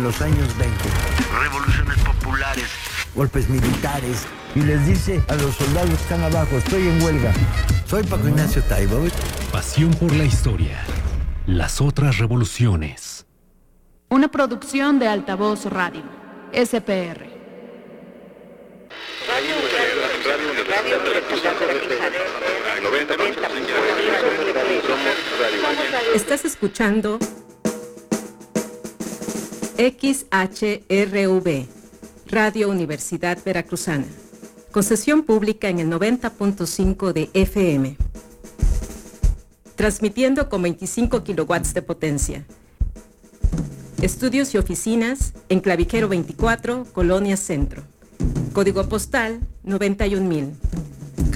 los años 20. Revoluciones populares. Golpes militares. Y les dice a los soldados que están abajo, estoy en huelga. Soy Paco Ignacio Taibo. Pasión por la historia. Las otras revoluciones. Una producción de Altavoz Radio. SPR. Estás escuchando XHRV, Radio Universidad Veracruzana, concesión pública en el 90.5 de FM, transmitiendo con 25 kilowatts de potencia. Estudios y oficinas en Clavijero 24, Colonia Centro. Código postal 91,000.